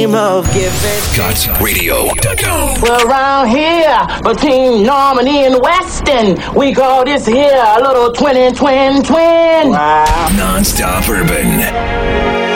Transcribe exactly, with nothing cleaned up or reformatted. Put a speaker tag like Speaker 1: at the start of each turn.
Speaker 1: name of giving.
Speaker 2: Got radio dot com.
Speaker 3: We're around here between Normandy and Weston. We call this here a little twin and twin twin.
Speaker 1: Wow.
Speaker 2: Non-stop urban.